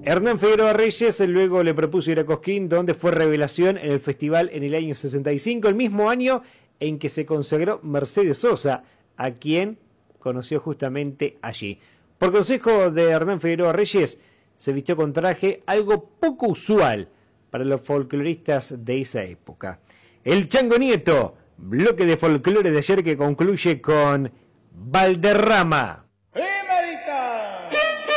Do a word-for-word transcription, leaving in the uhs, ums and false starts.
Hernán Figueroa Reyes luego le propuso ir a Cosquín, donde fue revelación en el festival en el año sesenta y cinco, el mismo año en que se consagró Mercedes Sosa, a quien conoció justamente allí. Por consejo de Hernán Figueroa Reyes, se vistió con traje, algo poco usual para los folcloristas de esa época. El Chango Nieto, bloque de folclore de ayer que concluye con Valderrama.